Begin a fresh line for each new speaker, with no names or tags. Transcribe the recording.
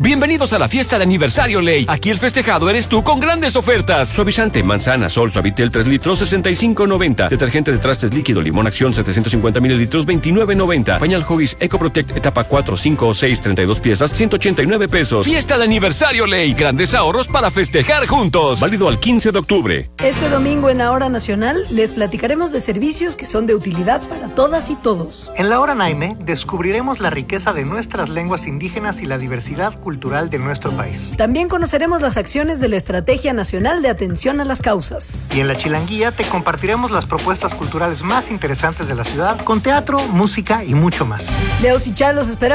Bienvenidos a la fiesta de aniversario Ley. Aquí el festejado eres tú con grandes ofertas. Suavizante, manzana, sol, Suavitel 3 litros, 65.90. Detergente de trastes líquido, limón acción, 750 mililitros, 29.90. Pañal Huggies Eco Protect etapa 4, 5 o 6, 32 piezas, 189 pesos. Fiesta de aniversario Ley. Grandes ahorros para festejar juntos. Válido al 15 de octubre.
Este domingo en la Hora Nacional les platicaremos de servicios que son de utilidad para todas y todos.
En la Hora Naime descubriremos la riqueza de nuestras lenguas indígenas y la diversidad cultural de nuestro país.
También conoceremos las acciones de la Estrategia Nacional de Atención a las Causas.
Y en la Chilanguía te compartiremos las propuestas culturales más interesantes de la ciudad con teatro, música y mucho más.
Leos y Chá los esperamos